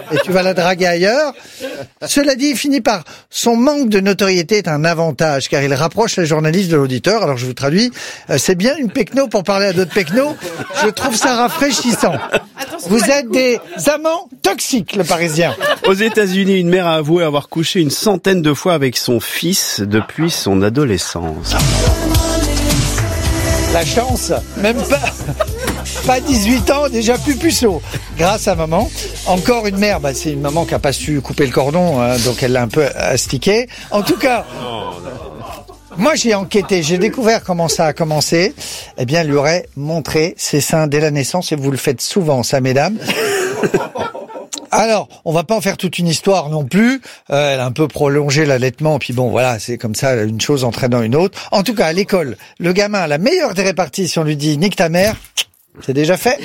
et tu vas la draguer ailleurs. Cela dit, il finit par son manque de notoriété est un avantage car il rapproche les journalistes de l'auditeur. Alors je vous traduis, c'est bien une pecno pour parler à d'autres pecnos. Je trouve ça rafraîchissant. Vous êtes des amants toxiques, le Parisien. Aux États-Unis, une mère a avoué avoir couché une centaine de fois avec son fils depuis son adolescence. La chance, même pas 18 ans, déjà plus puceau. Grâce à maman. Encore une mère, c'est une maman qui a pas su couper le cordon, donc elle l'a un peu astiqué. En tout cas, moi j'ai enquêté, j'ai découvert comment ça a commencé. Eh bien, elle lui aurait montré ses seins dès la naissance, et vous le faites souvent, ça, mesdames. Alors, on va pas en faire toute une histoire non plus. Elle a un peu prolongé l'allaitement, puis bon, voilà, c'est comme ça, une chose entraînant une autre. En tout cas, à l'école, le gamin a la meilleure des réparties. Si on lui dit « nique ta mère », c'est déjà fait.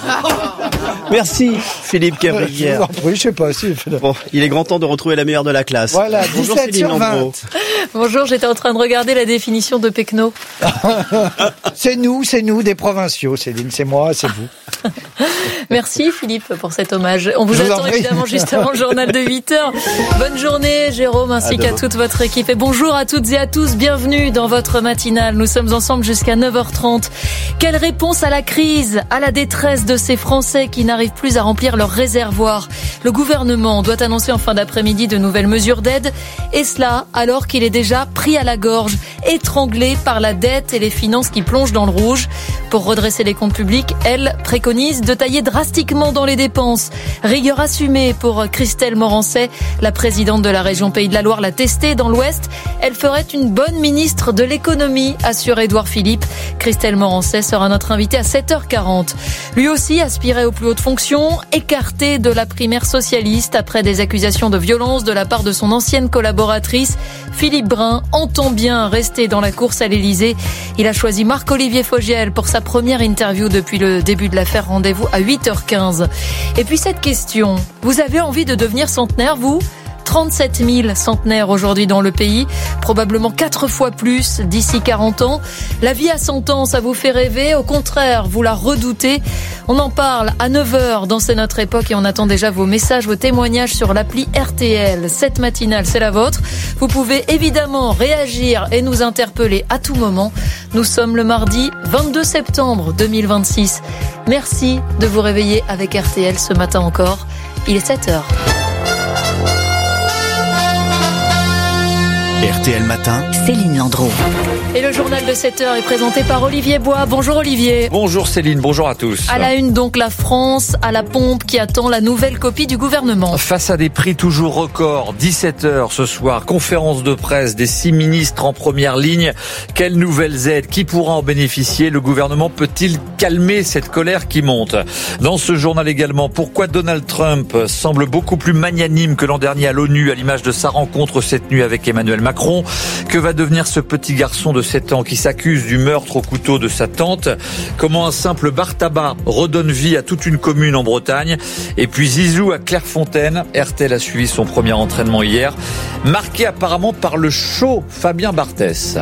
Merci Philippe Cavrivière. Oui, je sais pas si. Bon, il est grand temps de retrouver la meilleure de la classe. Voilà, bonjour 17 Céline sur 20. Landreau. Bonjour, j'étais en train de regarder la définition de pecno. C'est nous, des provinciaux, Céline, c'est moi, c'est vous. Merci Philippe pour cet hommage. On vous attend évidemment juste avant le journal de 8h. Bonne journée Jérôme ainsi qu'à toute votre équipe. Et bonjour à toutes et à tous, bienvenue dans votre matinale. Nous sommes ensemble jusqu'à 9h30. Quelle réponse à la crise, à la détresse de ces Français qui n'arrivent plus à remplir leurs réservoirs? Le gouvernement doit annoncer en fin d'après-midi de nouvelles mesures d'aide, et cela alors qu'il est déjà pris à la gorge, étranglé par la dette et les finances qui plongent dans le rouge. Pour redresser les comptes publics, elle préconise de tailler drastiquement dans les dépenses. Rigueur assumée pour Christelle Morançais, la présidente de la région Pays de la Loire l'a testée dans l'Ouest. Elle ferait une bonne ministre de l'économie, assure Édouard Philippe. Christelle Morançais sera notre invitée à 7h40. Lui aussi aspirait aux plus hautes fonctions, écarté de la primaire socialiste après des accusations de violence de la part de son ancienne collaboratrice. Philippe Brun entend bien rester dans la course à l'Élysée. Il a choisi Marc-Olivier Fogiel pour sa première interview depuis le début de l'affaire. Rendez-vous à 8h15. Et puis cette question, vous avez envie de devenir centenaire, vous ? 37 000 centenaires aujourd'hui dans le pays, probablement 4 fois plus d'ici 40 ans. La vie à 100 ans, ça vous fait rêver? Au contraire, vous la redoutez? On en parle à 9h dans C'est notre époque et on attend déjà vos messages, vos témoignages sur l'appli RTL. Cette matinale, c'est la vôtre. Vous pouvez évidemment réagir et nous interpeller à tout moment. Nous sommes le mardi 22 septembre 2026. Merci de vous réveiller avec RTL ce matin encore. Il est 7h. RTL Matin, Céline Landreau. Et le journal de 7h est présenté par Olivier Bois. Bonjour Olivier. Bonjour Céline, bonjour à tous. À la une donc, la France à la pompe qui attend la nouvelle copie du gouvernement. Face à des prix toujours records, 17h ce soir, conférence de presse des 6 ministres en première ligne. Quelles nouvelles aides? Qui pourra en bénéficier? Le gouvernement peut-il calmer cette colère qui monte? Dans ce journal également, pourquoi Donald Trump semble beaucoup plus magnanime que l'an dernier à l'ONU, à l'image de sa rencontre cette nuit avec Emmanuel Macron? Que va devenir ce petit garçon de 7 ans qui s'accuse du meurtre au couteau de sa tante? Comment un simple bar tabac redonne vie à toute une commune en Bretagne? Et puis Zizou à Clairefontaine. RTL a suivi son premier entraînement hier, marqué apparemment par le show Fabien Barthès.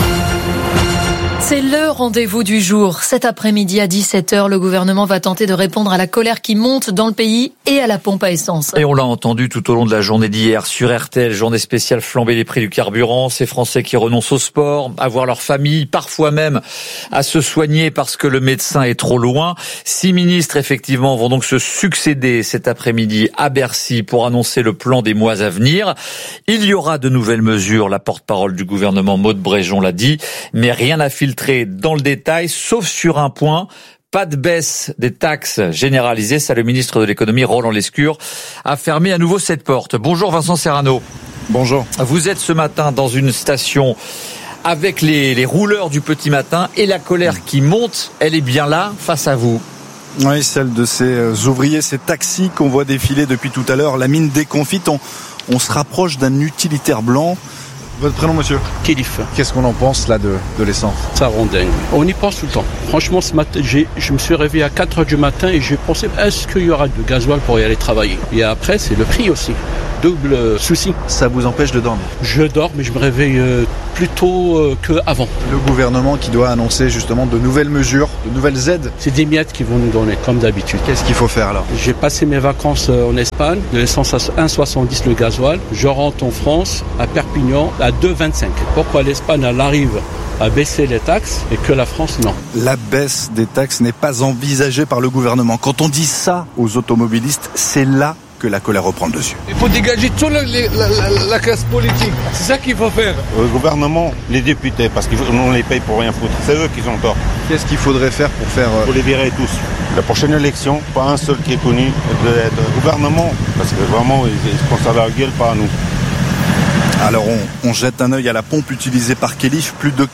C'est le rendez-vous du jour. Cet après-midi à 17h, le gouvernement va tenter de répondre à la colère qui monte dans le pays et à la pompe à essence. Et on l'a entendu tout au long de la journée d'hier sur RTL, journée spéciale flambée les prix du carburant, ces Français qui renoncent au sport, à voir leur famille, parfois même à se soigner parce que le médecin est trop loin. 6 ministres, effectivement, vont donc se succéder cet après-midi à Bercy pour annoncer le plan des mois à venir. Il y aura de nouvelles mesures, la porte-parole du gouvernement, Maud Bréjon, l'a dit, mais rien n'a filtré dans le détail, sauf sur un point. Pas de baisse des taxes généralisées. Ça, le ministre de l'économie, Roland Lescure, a fermé à nouveau cette porte. Bonjour Vincent Serrano. Bonjour. Vous êtes ce matin dans une station avec les rouleurs du petit matin et la colère qui monte, elle est bien là, face à vous. Oui, celle de ces ouvriers, ces taxis qu'on voit défiler depuis tout à l'heure. La mine déconfite, on se rapproche d'un utilitaire blanc. Votre prénom, monsieur? Kélif. Qu'est-ce qu'on en pense là de l'essence? Ça rend dingue. On y pense tout le temps. Franchement, ce matin, je me suis réveillé à 4h du matin et j'ai pensé, est-ce qu'il y aura de gasoil pour y aller travailler? Et après, c'est le prix aussi. double souci. Ça vous empêche de dormir? Je dors, mais je me réveille plus tôt qu'avant. Le gouvernement qui doit annoncer justement de nouvelles mesures, de nouvelles aides. C'est des miettes qu'ils vont nous donner, comme d'habitude. Qu'est-ce qu'il faut faire alors? J'ai passé mes vacances en Espagne, de l'essence à 1,70 le gasoil. Je rentre en France, à Perpignan, à 2,25. Pourquoi l'Espagne, elle arrive à baisser les taxes et que la France, non? La baisse des taxes n'est pas envisagée par le gouvernement. Quand on dit ça aux automobilistes, c'est là que la colère reprend le dessus. Il faut dégager toute la classe politique. C'est ça qu'il faut faire. Le gouvernement, les députés, parce qu'on les paye pour rien foutre. C'est eux qui ont tort. Qu'est-ce qu'il faudrait faire pour faire... Il faut les virer tous. La prochaine élection, pas un seul qui est connu de gouvernement. Parce que vraiment, ils se pensent à leur gueule, pas à nous. Alors on jette un œil à la pompe utilisée par Khelif. Plus de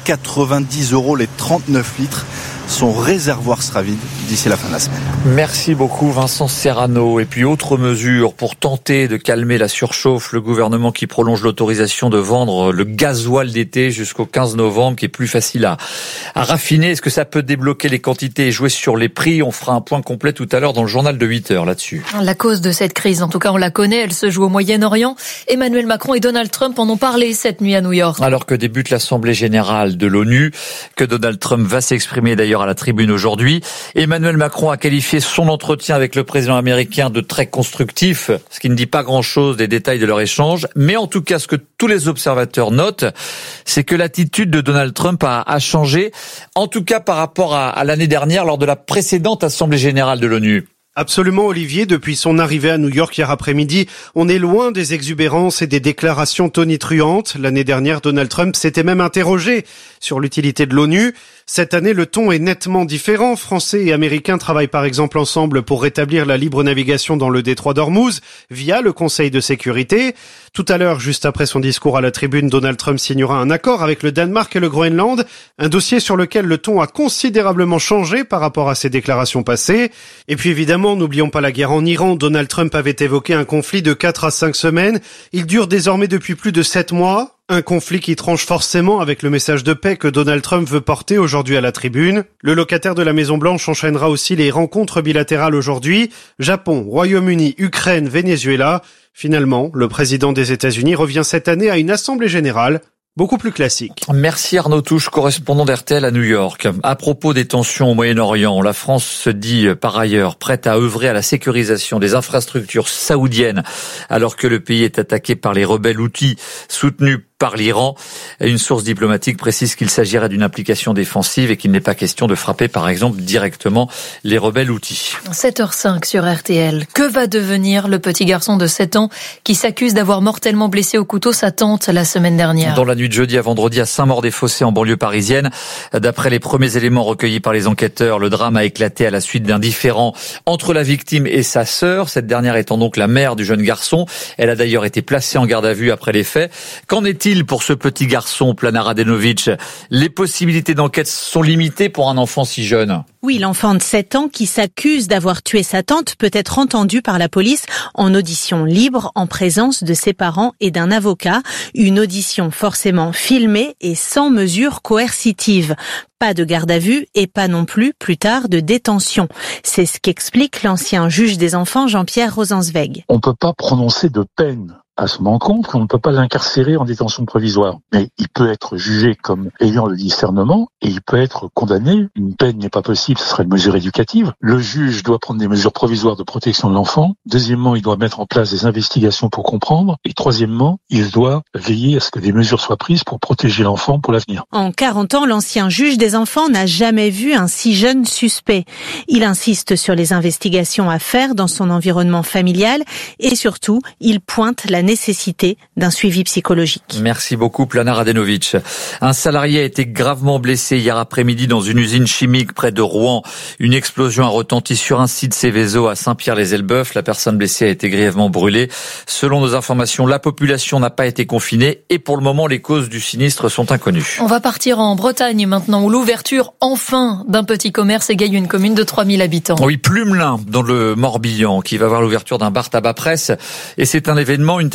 90 € les 39 litres. Son réservoir sera vide d'ici la fin de la semaine. Merci beaucoup Vincent Serrano. Et puis autre mesure pour tenter de calmer la surchauffe, le gouvernement qui prolonge l'autorisation de vendre le gasoil d'été jusqu'au 15 novembre, qui est plus facile à raffiner. Est-ce que ça peut débloquer les quantités et jouer sur les prix? On fera un point complet tout à l'heure dans le journal de 8h là-dessus. La cause de cette crise, en tout cas on la connaît, elle se joue au Moyen-Orient. Emmanuel Macron et Donald Trump en ont parlé cette nuit à New York. Alors que débute l'Assemblée générale de l'ONU, que Donald Trump va s'exprimer d'ailleurs à la tribune aujourd'hui. Emmanuel Macron a qualifié son entretien avec le président américain de très constructif, ce qui ne dit pas grand-chose des détails de leur échange. Mais en tout cas, ce que tous les observateurs notent, c'est que l'attitude de Donald Trump a changé, en tout cas par rapport à l'année dernière lors de la précédente Assemblée générale de l'ONU. Absolument, Olivier. Depuis son arrivée à New York hier après-midi, on est loin des exubérances et des déclarations tonitruantes. L'année dernière, Donald Trump s'était même interrogé sur l'utilité de l'ONU. Cette année, le ton est nettement différent. Français et Américains travaillent par exemple ensemble pour rétablir la libre navigation dans le détroit d'Ormuz via le Conseil de sécurité. Tout à l'heure, juste après son discours à la tribune, Donald Trump signera un accord avec le Danemark et le Groenland, un dossier sur lequel le ton a considérablement changé par rapport à ses déclarations passées. Et puis évidemment, n'oublions pas la guerre en Iran. Donald Trump avait évoqué un conflit de 4 à 5 semaines. Il dure désormais depuis plus de 7 mois. Un conflit qui tranche forcément avec le message de paix que Donald Trump veut porter aujourd'hui à la tribune. Le locataire de la Maison-Blanche enchaînera aussi les rencontres bilatérales aujourd'hui. Japon, Royaume-Uni, Ukraine, Venezuela. Finalement, le président des États-Unis revient cette année à une assemblée générale beaucoup plus classique. Merci Arnaud Touche, correspondant d'RTL à New York. À propos des tensions au Moyen-Orient, la France se dit par ailleurs prête à œuvrer à la sécurisation des infrastructures saoudiennes alors que le pays est attaqué par les rebelles houthis soutenus par l'Iran. Une source diplomatique précise qu'il s'agirait d'une application défensive et qu'il n'est pas question de frapper par exemple directement les rebelles houthis. 7h05 sur RTL. Que va devenir le petit garçon de 7 ans qui s'accuse d'avoir mortellement blessé au couteau sa tante la semaine dernière? Dans la nuit de jeudi à vendredi à Saint-Maur-des-Fossés en banlieue parisienne. D'après les premiers éléments recueillis par les enquêteurs, le drame a éclaté à la suite d'un différend entre la victime et sa sœur. Cette dernière étant donc la mère du jeune garçon. Elle a d'ailleurs été placée en garde à vue après les faits. Qu'en est-il pour ce petit garçon, Plana Radenovic? Les possibilités d'enquête sont limitées pour un enfant si jeune. Oui, l'enfant de 7 ans qui s'accuse d'avoir tué sa tante peut être entendu par la police en audition libre en présence de ses parents et d'un avocat. Une audition forcément filmée et sans mesure coercitive. Pas de garde à vue et pas non plus tard de détention. C'est ce qu'explique l'ancien juge des enfants Jean-Pierre Rosenzweig. On ne peut pas prononcer de peine à son encontre, on ne peut pas l'incarcérer en détention provisoire. Mais il peut être jugé comme ayant le discernement et il peut être condamné. Une peine n'est pas possible, ce serait une mesure éducative. Le juge doit prendre des mesures provisoires de protection de l'enfant. Deuxièmement, il doit mettre en place des investigations pour comprendre. Et troisièmement, il doit veiller à ce que des mesures soient prises pour protéger l'enfant pour l'avenir. En 40 ans, l'ancien juge des enfants n'a jamais vu un si jeune suspect. Il insiste sur les investigations à faire dans son environnement familial et surtout, il pointe la nécessité d'un suivi psychologique. Merci beaucoup, Plana Radenovic. Un salarié a été gravement blessé hier après-midi dans une usine chimique près de Rouen. Une explosion a retenti sur un site Céveso à Saint-Pierre-les-Elbeuf. La personne blessée a été grièvement brûlée. Selon nos informations, la population n'a pas été confinée et pour le moment, les causes du sinistre sont inconnues. On va partir en Bretagne maintenant où l'ouverture enfin d'un petit commerce égaye une commune de 3000 habitants. Oui, Plumelin dans le Morbihan qui va voir l'ouverture d'un bar tabac presse et c'est un événement, une telle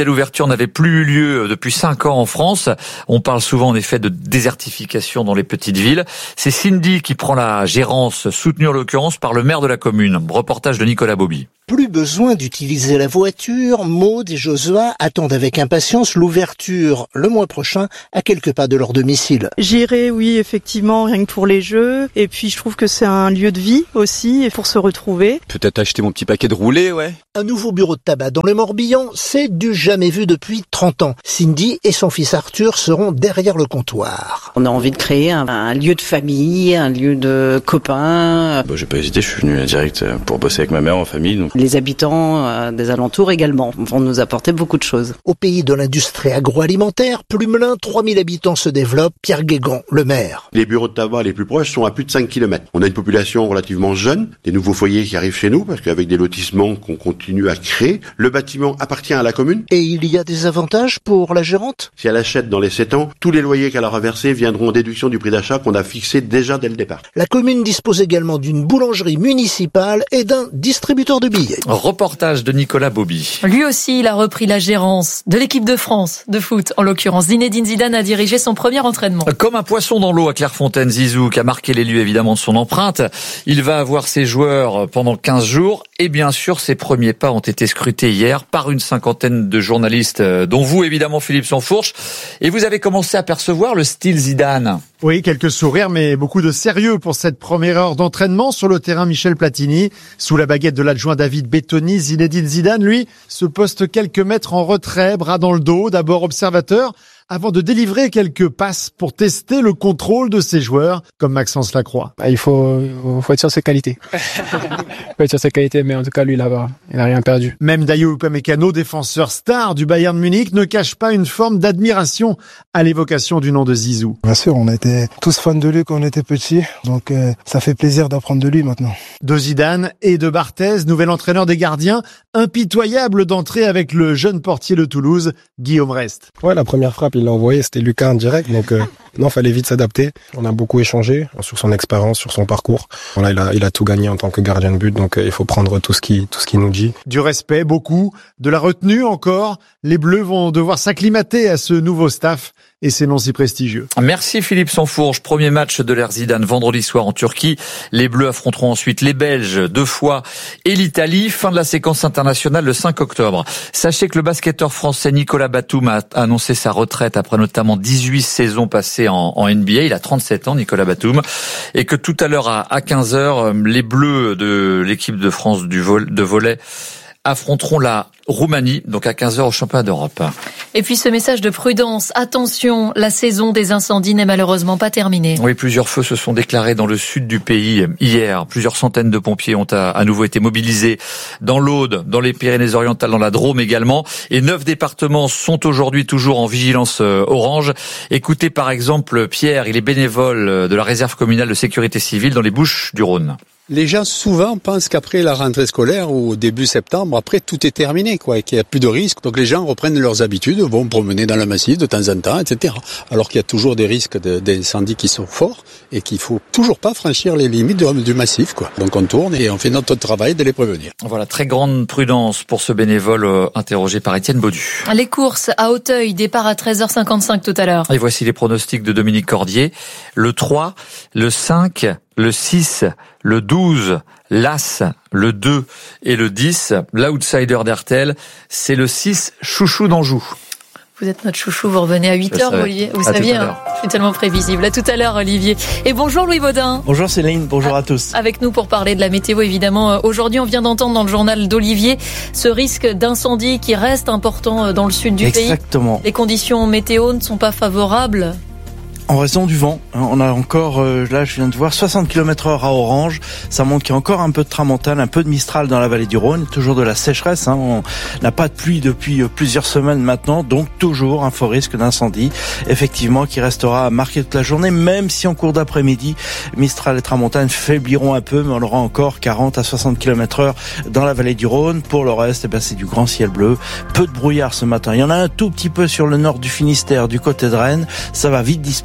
telle ouverture n'avait plus eu lieu depuis 5 ans en France. On parle souvent en effet de désertification dans les petites villes. C'est Cindy qui prend la gérance, soutenue en l'occurrence par le maire de la commune. Reportage de Nicolas Bobby. Plus besoin d'utiliser la voiture, Maud et Josua attendent avec impatience l'ouverture le mois prochain à quelques pas de leur domicile. J'irai, oui, effectivement, rien que pour les jeux. Et puis je trouve que c'est un lieu de vie aussi, pour se retrouver. Peut-être acheter mon petit paquet de roulés, ouais. Un nouveau bureau de tabac dans le Morbihan, c'est du jamais vu depuis 30 ans. Cindy et son fils Arthur seront derrière le comptoir. On a envie de créer un lieu de famille, un lieu de copains. J'ai pas hésité, je suis venu direct pour bosser avec ma mère en famille. Donc. Les habitants des alentours également vont nous apporter beaucoup de choses. Au pays de l'industrie agroalimentaire, Plumelin, 3000 habitants se développent. Pierre Guégan, le maire. Les bureaux de tabac les plus proches sont à plus de 5 km. On a une population relativement jeune, des nouveaux foyers qui arrivent chez nous, parce qu'avec des lotissements qu'on continue à créer, le bâtiment appartient à la commune. Et il y a des avantages pour la gérante ? Si elle achète dans les 7 ans, tous les loyers qu'elle aura versés viendront en déduction du prix d'achat qu'on a fixé déjà dès le départ. La commune dispose également d'une boulangerie municipale et d'un distributeur de billets. Reportage de Nicolas Bobby. Lui aussi, il a repris la gérance de l'équipe de France de foot. En l'occurrence, Zinedine Zidane a dirigé son premier entraînement. Comme un poisson dans l'eau à Clairefontaine, Zizou, qui a marqué les lieux évidemment de son empreinte. Il va avoir ses joueurs pendant 15 jours. Et bien sûr, ses premiers pas ont été scrutés hier par une cinquantaine de journalistes, dont vous évidemment Philippe Sansfourche. Et vous avez commencé à percevoir le style Zidane. Oui, quelques sourires, mais beaucoup de sérieux pour cette première heure d'entraînement sur le terrain Michel Platini. Sous la baguette de l'adjoint David Bettoni, Zinedine Zidane, lui, se poste quelques mètres en retrait, bras dans le dos, d'abord observateur, avant de délivrer quelques passes pour tester le contrôle de ses joueurs, comme Maxence Lacroix. Il faut être sur ses qualités. Il faut être sur ses qualités, mais en tout cas, lui, là-bas, il n'a rien perdu. Même Dayo Upamecano, défenseur star du Bayern Munich, ne cache pas une forme d'admiration à l'évocation du nom de Zizou. Bien sûr, on était tous fans de lui quand on était petits, donc ça fait plaisir d'apprendre de lui maintenant. De Zidane et de Barthez, nouvel entraîneur des gardiens, impitoyable d'entrer avec le jeune portier de Toulouse, Guillaume Rest. Ouais, la première frappe, il l'a envoyé, c'était Lucas en direct, donc non, fallait vite s'adapter. On a beaucoup échangé sur son expérience, sur son parcours. Voilà, il a tout gagné en tant que gardien de but, donc il faut prendre tout ce qu'il nous dit. Du respect, beaucoup, de la retenue encore. Les Bleus vont devoir s'acclimater à ce nouveau staff et c'est non si prestigieux. Merci Philippe Sansfourche. Premier match de l'ère Zidane vendredi soir en Turquie. Les Bleus affronteront ensuite les Belges 2 fois et l'Italie. Fin de la séquence internationale le 5 octobre. Sachez que le basketteur français Nicolas Batum a annoncé sa retraite après notamment 18 saisons passées en NBA. Il a 37 ans, Nicolas Batum. Et que tout à l'heure à 15h, les Bleus de l'équipe de France de volley affronteront la Roumanie, donc à 15h au championnat d'Europe. Et puis ce message de prudence, attention, la saison des incendies n'est malheureusement pas terminée. Oui, plusieurs feux se sont déclarés dans le sud du pays hier. Plusieurs centaines de pompiers ont à nouveau été mobilisés dans l'Aude, dans les Pyrénées-Orientales, dans la Drôme également. Et 9 départements sont aujourd'hui toujours en vigilance orange. Écoutez par exemple Pierre, il est bénévole de la réserve communale de sécurité civile dans les Bouches-du-Rhône. Les gens souvent pensent qu'après la rentrée scolaire ou au début septembre, après tout est terminé, quoi, et qu'il n'y a plus de risques. Donc les gens reprennent leurs habitudes, vont promener dans le massif de temps en temps, etc. Alors qu'il y a toujours des risques d'incendie qui sont forts et qu'il faut toujours pas franchir les limites du massif, quoi. Donc on tourne et on fait notre travail de les prévenir. Voilà, très grande prudence pour ce bénévole interrogé par Étienne Baudu. Les courses à Auteuil, départ à 13h55 tout à l'heure. Et voici les pronostics de Dominique Cordier. Le 3, le 5, le 6, le 12, l'As, le 2 et le 10. L'outsider d'Hertel, c'est le 6, Chouchou d'Anjou. Vous êtes notre chouchou, vous revenez à 8h, Olivier. Vous saviez, hein, je suis tellement prévisible. À tout à l'heure, Olivier. Et bonjour Louis Baudin. Bonjour Céline, bonjour à tous. Avec nous pour parler de la météo, évidemment. Aujourd'hui, on vient d'entendre dans le journal d'Olivier ce risque d'incendie qui reste important dans le sud du pays. Exactement. Les conditions météo ne sont pas favorables. En raison du vent, on a encore, là je viens de voir, 60 km/h à Orange. Ça montre qu'il y a encore un peu de tramontane, un peu de mistral dans la vallée du Rhône. Toujours de la sécheresse, on n'a pas de pluie depuis plusieurs semaines maintenant. Donc toujours un fort risque d'incendie, effectivement, qui restera marqué toute la journée. Même si en cours d'après-midi, mistral et tramontane faibliront un peu, mais on aura encore 40 à 60 km/h dans la vallée du Rhône. Pour le reste, c'est du grand ciel bleu. Peu de brouillard ce matin. Il y en a un tout petit peu sur le nord du Finistère, du côté de Rennes. Ça va vite disparaître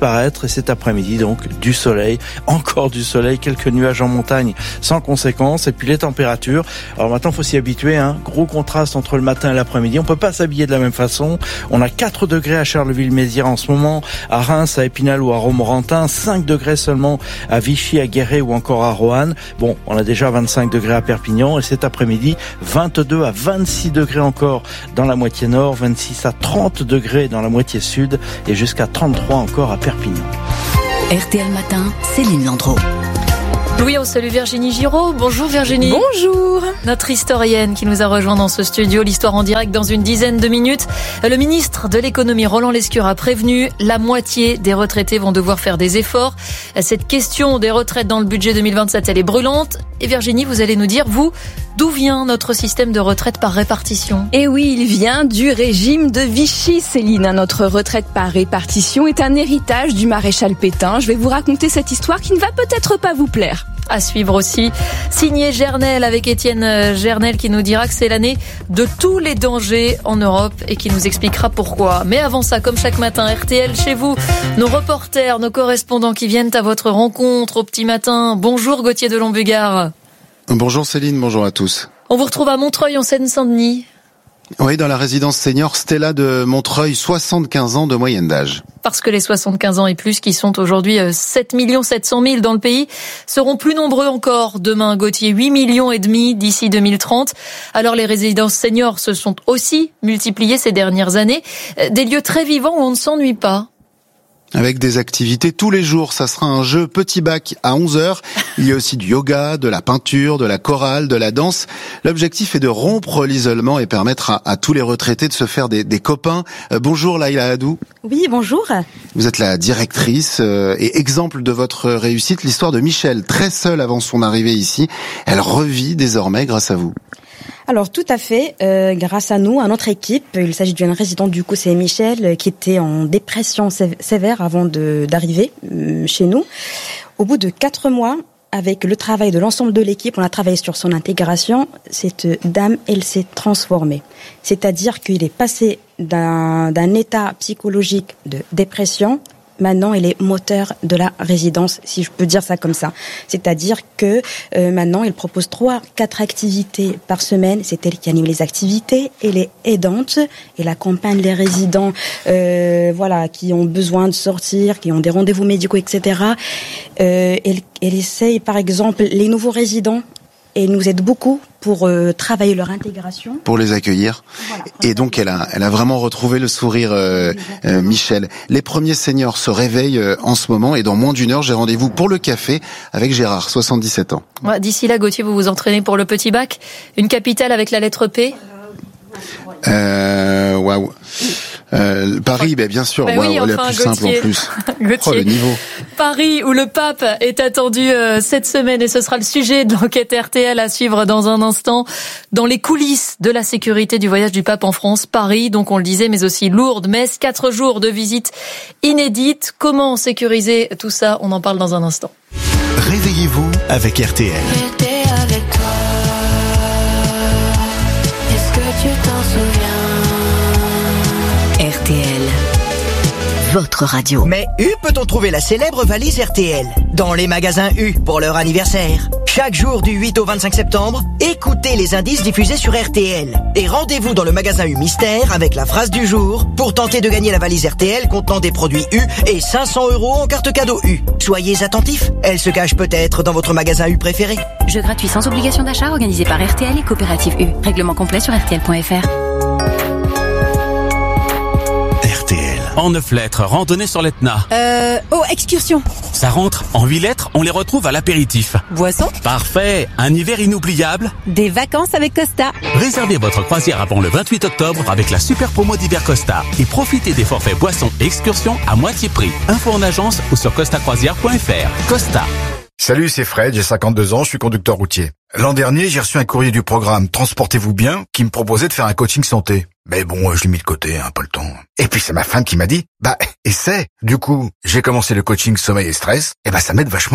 disparaître et cet après-midi donc du soleil, encore du soleil, quelques nuages en montagne sans conséquence et puis les températures. Alors maintenant, faut s'y habituer, gros contraste entre le matin et l'après-midi. On peut pas s'habiller de la même façon. On a 4 degrés à Charleville-Mézières en ce moment, à Reims, à Épinal ou à Romorantin, 5 degrés seulement à Vichy, à Guéret ou encore à Roanne. Bon, on a déjà 25 degrés à Perpignan et cet après-midi, 22 à 26 degrés encore dans la moitié nord, 26 à 30 degrés dans la moitié sud et jusqu'à 33 encore à Perpignan. RTL Matin, Céline Landreau. Oui, on salue Virginie Giraud. Bonjour Virginie. Bonjour. Notre historienne qui nous a rejoint dans ce studio. L'histoire en direct dans une dizaine de minutes. Le ministre de l'économie, Roland Lescure, a prévenu la moitié des retraités vont devoir faire des efforts. Cette question des retraites dans le budget 2027, elle est brûlante. Et Virginie, vous allez nous dire, vous, d'où vient notre système de retraite par répartition ? Eh oui, il vient du régime de Vichy, Céline. Notre retraite par répartition est un héritage du maréchal Pétain. Je vais vous raconter cette histoire qui ne va peut-être pas vous plaire. À suivre aussi, signé Gernel avec Étienne Gernel qui nous dira que c'est l'année de tous les dangers en Europe et qui nous expliquera pourquoi. Mais avant ça, comme chaque matin, RTL chez vous, nos reporters, nos correspondants qui viennent à votre rencontre au petit matin. Bonjour Gauthier de Lombugard. Bonjour Céline, bonjour à tous. On vous retrouve à Montreuil en Seine-Saint-Denis. Oui, dans la résidence senior Stella de Montreuil, 75 ans de moyenne d'âge. Parce que les 75 ans et plus, qui sont aujourd'hui 7 700 000 dans le pays, seront plus nombreux encore demain. Gauthier, 8,5 millions d'ici 2030. Alors les résidences seniors se sont aussi multipliées ces dernières années. Des lieux très vivants où on ne s'ennuie pas. Avec des activités tous les jours, ça sera un jeu petit bac à 11h. Il y a aussi du yoga, de la peinture, de la chorale, de la danse. L'objectif est de rompre l'isolement et permettre à tous les retraités de se faire des copains. Bonjour Laïla Hadou. Oui, bonjour. Vous êtes la directrice et exemple de votre réussite, l'histoire de Michel, très seule avant son arrivée ici. Elle revit désormais grâce à vous. Alors tout à fait, grâce à nous, à notre équipe, il s'agit d'une résidente du coup, c'est Michel, qui était en dépression sévère avant d'arriver chez nous. Au bout de 4 mois, avec le travail de l'ensemble de l'équipe, on a travaillé sur son intégration. Cette dame, elle s'est transformée. C'est-à-dire qu'il est passé d'un état psychologique de dépression. Maintenant, il est moteur de la résidence, si je peux dire ça comme ça. C'est-à-dire que maintenant, il propose 3-4 activités par semaine. C'est elle qui anime les activités. Elle est aidante. Elle accompagne les résidents qui ont besoin de sortir, qui ont des rendez-vous médicaux, etc. Elle essaye, par exemple, les nouveaux résidents. Et nous aide beaucoup pour travailler leur intégration. Pour les accueillir. Voilà. Et donc, elle a vraiment retrouvé le sourire, Michel. Les premiers seniors se réveillent en ce moment et dans moins d'une heure, j'ai rendez-vous pour le café avec Gérard, 77 ans. Ouais, d'ici là, Gauthier, vous vous entraînez pour le petit bac. Une capitale avec la lettre P. Waouh. Paris, bien sûr, oui, elle est la plus simple en plus. Gauthier, le niveau. Paris, où le pape est attendu cette semaine et ce sera le sujet de l'enquête RTL à suivre dans un instant. Dans les coulisses de la sécurité du voyage du pape en France, Paris, donc on le disait, mais aussi Lourdes, Metz, 4 jours de visite inédite. Comment sécuriser tout ça? On en parle dans un instant. Réveillez-vous avec RTL. J'étais avec toi. Est-ce que tu t'en souviens? RTL, votre radio. Mais où peut-on trouver la célèbre valise RTL? Dans les magasins U pour leur anniversaire. Chaque jour du 8 au 25 septembre, écoutez les indices diffusés sur RTL. Et rendez-vous dans le magasin U Mystère avec la phrase du jour pour tenter de gagner la valise RTL contenant des produits U et 500 € en carte cadeau U. Soyez attentifs, elle se cache peut-être dans votre magasin U préféré. Jeu gratuit sans obligation d'achat organisé par RTL et Coopérative U. Règlement complet sur RTL.fr. En 9 lettres, randonnée sur l'Etna. Excursion. Ça rentre. En 8 lettres, on les retrouve à l'apéritif. Boisson. Parfait. Un hiver inoubliable. Des vacances avec Costa. Réservez votre croisière avant le 28 octobre avec la super promo d'hiver Costa. Et profitez des forfaits boissons et excursions à moitié prix. Info en agence ou sur costacroisière.fr. Costa. Salut, c'est Fred, j'ai 52 ans, je suis conducteur routier. L'an dernier, j'ai reçu un courrier du programme Transportez-vous bien qui me proposait de faire un coaching santé. Mais bon, je l'ai mis de côté, pas le temps. Et puis c'est ma femme qui m'a dit, essaie. Du coup, j'ai commencé le coaching sommeil et stress, ça m'aide vachement.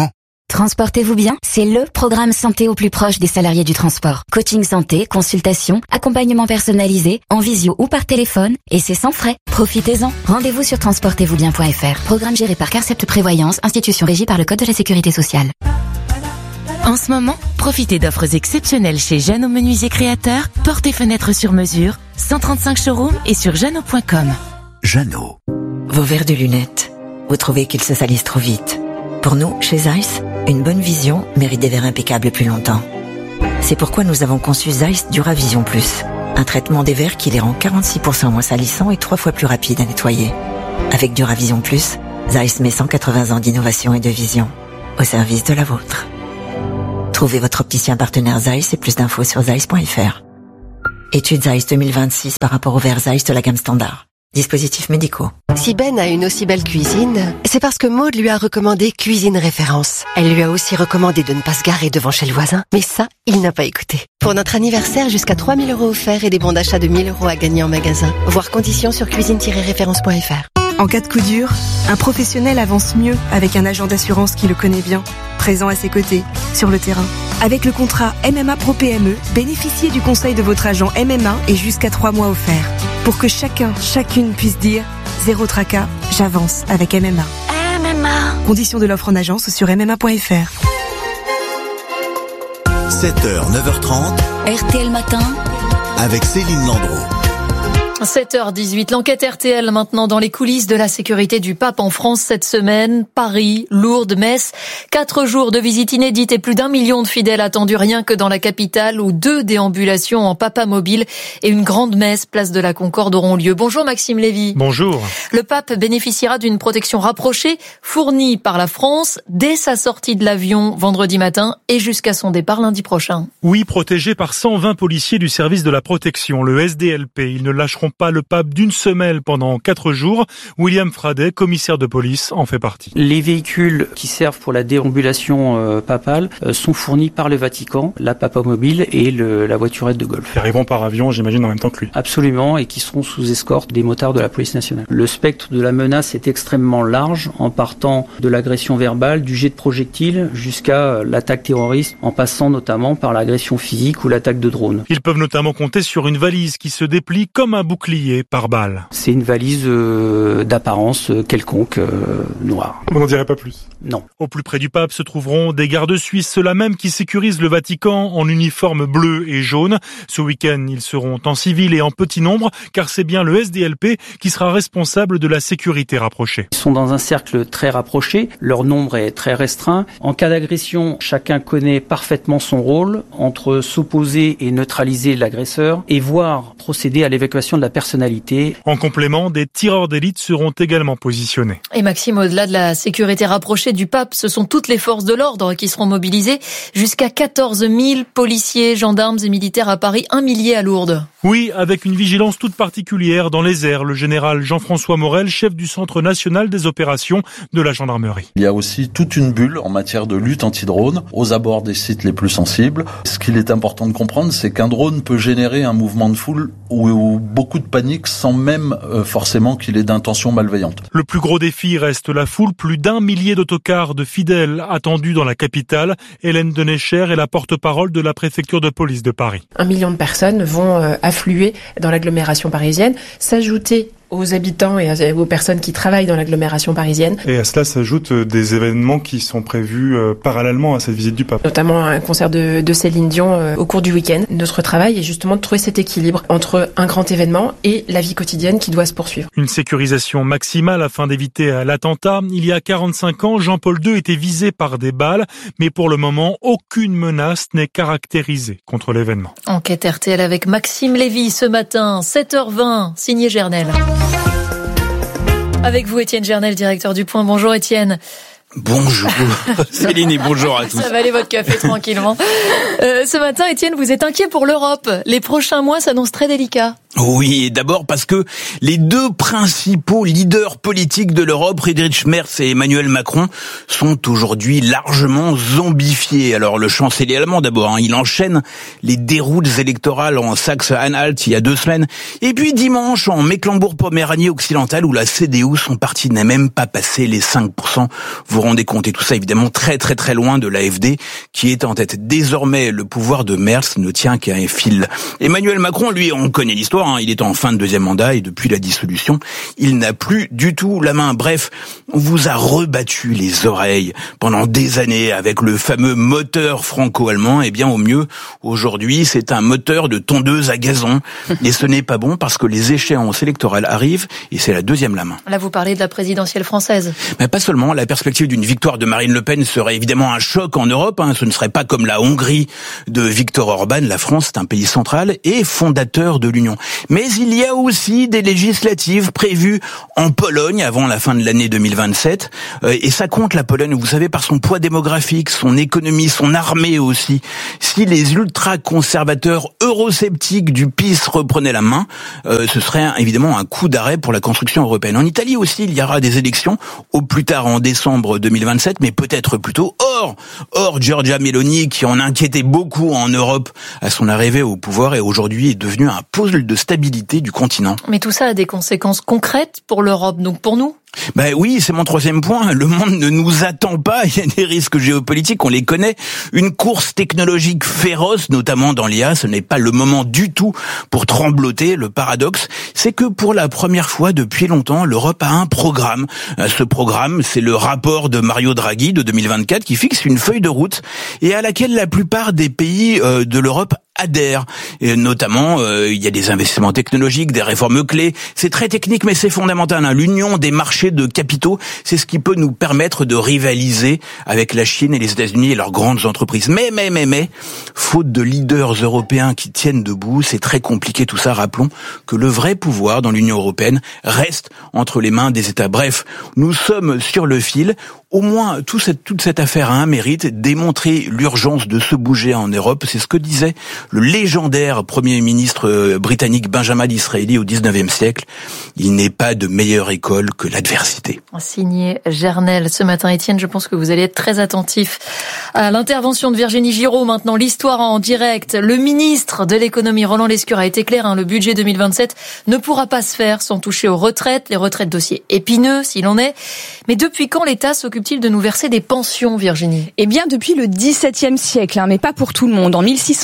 Transportez-vous bien, c'est le programme santé au plus proche des salariés du transport. Coaching santé, consultation, accompagnement personnalisé, en visio ou par téléphone, et c'est sans frais. Profitez-en. Rendez-vous sur transportezvousbien.fr. Programme géré par Carcept Prévoyance, institution régie par le Code de la Sécurité sociale. En ce moment, profitez d'offres exceptionnelles chez Jeannot Menuisier Créateur, portes et fenêtres sur mesure, 135 showrooms et sur jeannot.com. Jeannot. Vos verres de lunettes, vous trouvez qu'ils se salissent trop vite. Pour nous, chez Zeiss, une bonne vision mérite des verres impeccables plus longtemps. C'est pourquoi nous avons conçu Zeiss Duravision Plus, un traitement des verres qui les rend 46% moins salissants et 3 fois plus rapides à nettoyer. Avec Duravision Plus, Zeiss met 180 ans d'innovation et de vision au service de la vôtre. Trouvez votre opticien partenaire Zeiss et plus d'infos sur zeiss.fr. Étude Zeiss 2026 par rapport aux verres Zeiss de la gamme standard. Dispositifs médicaux. Si Ben a une aussi belle cuisine, c'est parce que Maude lui a recommandé Cuisine Référence. Elle lui a aussi recommandé de ne pas se garer devant chez le voisin, mais ça, il n'a pas écouté. Pour notre anniversaire, jusqu'à 3 000 € offerts et des bons d'achat de 1 000 € à gagner en magasin. Voir conditions sur cuisine-référence.fr. En cas de coup dur, un professionnel avance mieux avec un agent d'assurance qui le connaît bien, présent à ses côtés, sur le terrain. Avec le contrat MMA Pro PME, bénéficiez du conseil de votre agent MMA et jusqu'à 3 mois offerts. Pour que chacune puisse dire « Zéro tracas, j'avance avec MMA ». MMA. Conditions de l'offre en agence sur MMA.fr. 7h, 9h30. RTL Matin. Avec Céline Landreau. 7h18, l'enquête RTL maintenant dans les coulisses de la sécurité du pape en France cette semaine. Paris, Lourdes, Metz, 4 jours de visite inédite et plus d'1 million de fidèles attendus rien que dans la capitale où 2 déambulations en papamobile et une grande messe place de la Concorde auront lieu. Bonjour Maxime Lévy. Bonjour. Le pape bénéficiera d'une protection rapprochée fournie par la France dès sa sortie de l'avion vendredi matin et jusqu'à son départ lundi prochain. Oui, protégé par 120 policiers du service de la protection, le SDLP. Ils ne lâcheront pas le pape d'une semelle pendant 4 jours. William Fradet, commissaire de police, en fait partie. Les véhicules qui servent pour la déambulation papale sont fournis par le Vatican, la papamobile et la voiturette de golf. Ils arriveront par avion, j'imagine, en même temps que lui. Absolument, et qui seront sous escorte des motards de la police nationale. Le spectre de la menace est extrêmement large, en partant de l'agression verbale, du jet de projectiles, jusqu'à l'attaque terroriste, en passant notamment par l'agression physique ou l'attaque de drone. Ils peuvent notamment compter sur une valise qui se déplie comme un bouclier par balle. C'est une valise d'apparence quelconque, noire. On n'en dirait pas plus. Non. Au plus près du pape se trouveront des gardes suisses, ceux-là même qui sécurisent le Vatican en uniforme bleu et jaune. Ce week-end, ils seront en civil et en petit nombre, car c'est bien le SDLP qui sera responsable de la sécurité rapprochée. Ils sont dans un cercle très rapproché, leur nombre est très restreint. En cas d'agression, chacun connaît parfaitement son rôle entre s'opposer et neutraliser l'agresseur et voire procéder à l'évacuation de la personnalité. En complément, des tireurs d'élite seront également positionnés. Et Maxime, au-delà de la sécurité rapprochée du pape, ce sont toutes les forces de l'ordre qui seront mobilisées. Jusqu'à 14 000 policiers, gendarmes et militaires à Paris, 1 millier à Lourdes. Oui, avec une vigilance toute particulière dans les airs. Le général Jean-François Morel, chef du Centre national des opérations de la gendarmerie. Il y a aussi toute une bulle en matière de lutte anti-drone aux abords des sites les plus sensibles. Ce qu'il est important de comprendre, c'est qu'un drone peut générer un mouvement de foule ou beaucoup de panique sans même forcément qu'il ait d'intention malveillante. Le plus gros défi reste la foule. Plus d'1 millier d'autocars de fidèles attendus dans la capitale. Hélène Denecher est la porte-parole de la préfecture de police de Paris. 1 million de personnes vont affluer dans l'agglomération parisienne, s'ajouter aux habitants et aux personnes qui travaillent dans l'agglomération parisienne. Et à cela s'ajoutent des événements qui sont prévus parallèlement à cette visite du pape. Notamment un concert de Céline Dion au cours du week-end. Notre travail est justement de trouver cet équilibre entre un grand événement et la vie quotidienne qui doit se poursuivre. Une sécurisation maximale afin d'éviter l'attentat. Il y a 45 ans, Jean-Paul II était visé par des balles, mais pour le moment, aucune menace n'est caractérisée contre l'événement. Enquête RTL avec Maxime Lévy ce matin, 7h20, signé Gernel. Avec vous, Étienne Gernel, directeur du Point. Bonjour, Étienne. Bonjour Céline et bonjour à tous. Ça va aller votre café tranquillement. Ce matin, Étienne, vous êtes inquiet pour l'Europe. Les prochains mois s'annoncent très délicats. Oui, et d'abord parce que les deux principaux leaders politiques de l'Europe, Friedrich Merz et Emmanuel Macron, sont aujourd'hui largement zombifiés. Alors le chancelier allemand d'abord, il enchaîne les déroutes électorales en Saxe-Anhalt il y a 2 semaines, et puis dimanche en Mecklembourg-Poméranie occidentale où la CDU, son parti, n'a même pas passé les 5%. Vous vous rendez compte, et tout ça évidemment très très très loin de l'AfD qui est en tête. Désormais, le pouvoir de Merz ne tient qu'à un fil. Emmanuel Macron, lui, on connaît l'histoire. Il est en fin de 2e mandat et depuis la dissolution, il n'a plus du tout la main. Bref, on vous a rebattu les oreilles pendant des années avec le fameux moteur franco-allemand. Eh bien, au mieux, aujourd'hui, c'est un moteur de tondeuse à gazon. Et ce n'est pas bon parce que les échéances électorales arrivent et c'est la 2e la main. Là, vous parlez de la présidentielle française. Mais pas seulement. La perspective d'une victoire de Marine Le Pen serait évidemment un choc en Europe. Ce ne serait pas comme la Hongrie de Viktor Orban. La France, c'est un pays central et fondateur de l'Union. Mais il y a aussi des législatives prévues en Pologne avant la fin de l'année 2027. Et ça compte, la Pologne, vous savez, par son poids démographique, son économie, son armée aussi. Si les ultra-conservateurs eurosceptiques du PiS reprenaient la main, ce serait évidemment un coup d'arrêt pour la construction européenne. En Italie aussi, il y aura des élections, au plus tard en décembre 2027, mais peut-être plus tôt. Or, Giorgia Meloni, qui en inquiétait beaucoup en Europe à son arrivée au pouvoir, et aujourd'hui est devenue un pôle de stabilité du continent. Mais tout ça a des conséquences concrètes pour l'Europe, donc pour nous ? Oui, c'est mon 3e point. Le monde ne nous attend pas. Il y a des risques géopolitiques, on les connaît. Une course technologique féroce, notamment dans l'IA. Ce n'est pas le moment du tout pour trembloter. Le paradoxe, c'est que pour la première fois depuis longtemps, l'Europe a un programme. Ce programme, c'est le rapport de Mario Draghi de 2024 qui fixe une feuille de route et à laquelle la plupart des pays de l'Europe adhèrent. Et notamment, il y a des investissements technologiques, des réformes clés. C'est très technique, mais c'est fondamental. L'union des marchés de capitaux, c'est ce qui peut nous permettre de rivaliser avec la Chine et les États-Unis et leurs grandes entreprises. Mais, faute de leaders européens qui tiennent debout, c'est très compliqué tout ça. Rappelons que le vrai pouvoir dans l'Union européenne reste entre les mains des États. Bref, nous sommes sur le fil. Au moins, toute cette affaire a un mérite, démontrer l'urgence de se bouger en Europe. C'est ce que disait le légendaire Premier ministre britannique Benjamin Disraeli au 19e siècle. Il n'est pas de meilleure école que l'adversité. Signé Gernel ce matin. Étienne, je pense que vous allez être très attentif à l'intervention de Virginie Giraud. Maintenant, l'histoire en direct. Le ministre de l'économie, Roland Lescure, a été clair. Le budget 2027 ne pourra pas se faire sans toucher aux retraites. Les retraites, dossier épineux, s'il en est. Mais depuis quand l'État s'occupe-t-il de nous verser des pensions, Virginie ? Eh bien, depuis le XVIIe siècle, mais pas pour tout le monde. En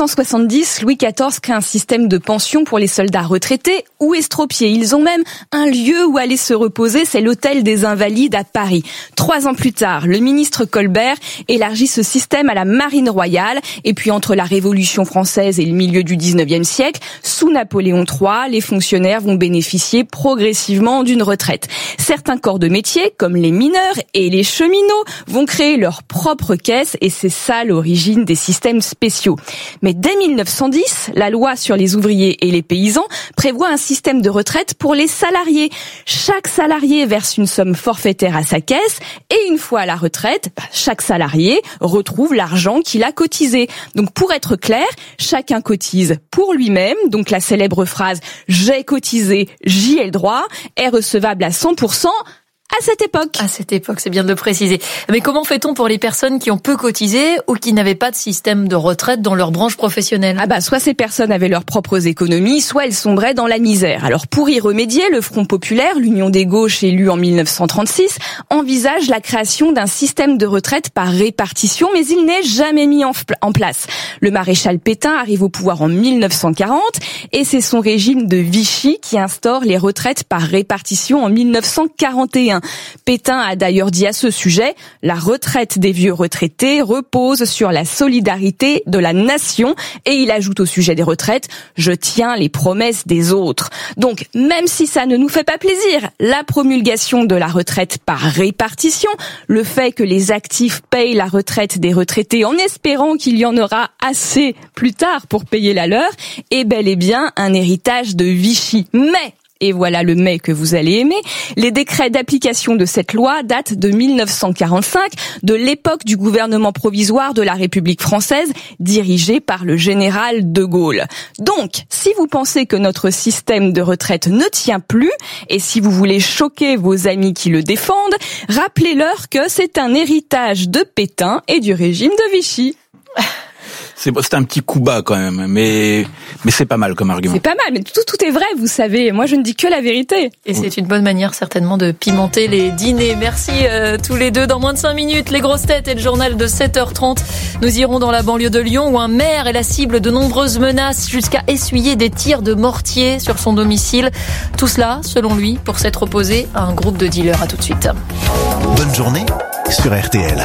1670, Louis XIV crée un système de pension pour les soldats retraités ou estropiés. Ils ont même un lieu où aller se reposer, c'est l'hôtel des Invalides à Paris. 3 ans plus tard, le ministre Colbert élargit ce système à la Marine royale. Et puis, entre la Révolution française et le milieu du XIXe siècle, sous Napoléon III, les fonctionnaires vont bénéficier progressivement d'une retraite. Certains corps de métier, comme les mineurs et les cheminots, vont créer leur propre caisse et c'est ça l'origine des systèmes spéciaux. Mais dès 1910, la loi sur les ouvriers et les paysans prévoit un système de retraite pour les salariés. Chaque salarié verse une somme forfaitaire à sa caisse et une fois à la retraite, chaque salarié retrouve l'argent qu'il a cotisé. Donc pour être clair, chacun cotise pour lui-même. Donc la célèbre phrase « j'ai cotisé, j'y ai le droit » est recevable à 100% à cette époque. À cette époque, c'est bien de le préciser. Mais comment fait-on pour les personnes qui ont peu cotisé ou qui n'avaient pas de système de retraite dans leur branche professionnelle ? Soit ces personnes avaient leurs propres économies, soit elles sombraient dans la misère. Alors pour y remédier, le Front populaire, l'Union des gauches élue en 1936, envisage la création d'un système de retraite par répartition, mais il n'est jamais mis en place. Le maréchal Pétain arrive au pouvoir en 1940 et c'est son régime de Vichy qui instaure les retraites par répartition en 1941. Pétain a d'ailleurs dit à ce sujet « La retraite des vieux retraités repose sur la solidarité de la nation » et il ajoute au sujet des retraites « Je tiens les promesses des autres ». Donc, même si ça ne nous fait pas plaisir, la promulgation de la retraite par répartition, le fait que les actifs payent la retraite des retraités en espérant qu'il y en aura assez plus tard pour payer la leur, est bel et bien un héritage de Vichy. Mais et voilà le mais que vous allez aimer, les décrets d'application de cette loi datent de 1945, de l'époque du gouvernement provisoire de la République française, dirigé par le général de Gaulle. Donc, si vous pensez que notre système de retraite ne tient plus, et si vous voulez choquer vos amis qui le défendent, rappelez-leur que c'est un héritage de Pétain et du régime de Vichy. C'est un petit coup bas quand même, mais c'est pas mal comme argument. C'est pas mal, mais tout est vrai, vous savez. Moi, je ne dis que la vérité. Et c'est une bonne manière certainement de pimenter les dîners. Merci tous les deux. Dans moins de 5 minutes, les grosses têtes et le journal de 7h30. Nous irons dans la banlieue de Lyon où un maire est la cible de nombreuses menaces jusqu'à essuyer des tirs de mortier sur son domicile. Tout cela, selon lui, pour s'être opposé à un groupe de dealers. À tout de suite. Bonne journée sur RTL.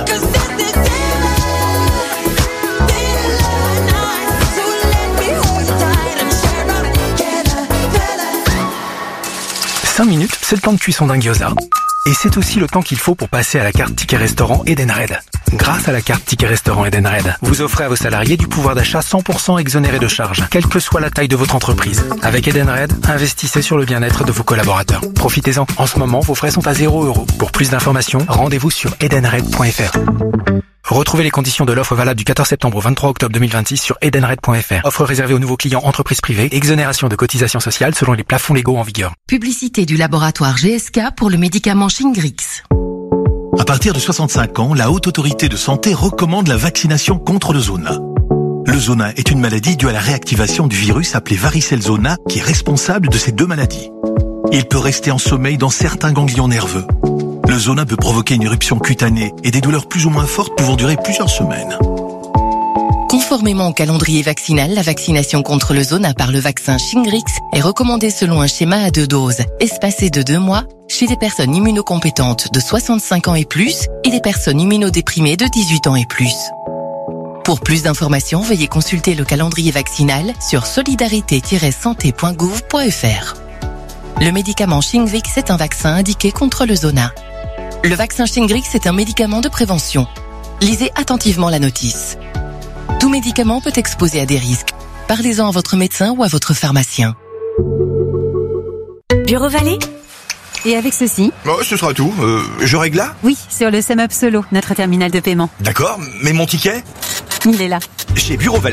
5 minutes, c'est le temps de cuisson d'un gyoza. Et c'est aussi le temps qu'il faut pour passer à la carte Ticket Restaurant Edenred. Grâce à la carte Ticket Restaurant Edenred, vous offrez à vos salariés du pouvoir d'achat 100% exonéré de charges, quelle que soit la taille de votre entreprise. Avec Edenred, investissez sur le bien-être de vos collaborateurs. Profitez-en. En ce moment, vos frais sont à 0 €. Pour plus d'informations, rendez-vous sur edenred.fr. Retrouvez les conditions de l'offre valable du 14 septembre au 23 octobre 2026 sur edenred.fr. Offre réservée aux nouveaux clients entreprises privées. Exonération de cotisations sociales selon les plafonds légaux en vigueur. Publicité du laboratoire GSK pour le médicament Shingrix. À partir de 65 ans, la Haute Autorité de Santé recommande la vaccination contre le zona. Le zona est une maladie due à la réactivation du virus appelé varicelle zona qui est responsable de ces deux maladies. Il peut rester en sommeil dans certains ganglions nerveux. Le zona peut provoquer une éruption cutanée et des douleurs plus ou moins fortes pouvant durer plusieurs semaines. Conformément au calendrier vaccinal, la vaccination contre le zona par le vaccin Shingrix est recommandée selon un schéma à 2 doses, espacé de 2 mois, chez des personnes immunocompétentes de 65 ans et plus et des personnes immunodéprimées de 18 ans et plus. Pour plus d'informations, veuillez consulter le calendrier vaccinal sur solidarité-santé.gouv.fr. Le médicament Shingrix est un vaccin indiqué contre le zona. Le vaccin Shingrix est un médicament de prévention. Lisez attentivement la notice. Tout médicament peut exposer à des risques. Parlez-en à votre médecin ou à votre pharmacien. Bureau Vallée ? Et avec ceci ? Oh, ce sera tout. Je règle là ? Oui, sur le SumUp Solo, notre terminal de paiement. D'accord, mais mon ticket ? Il est là. Chez Bureau Vallée,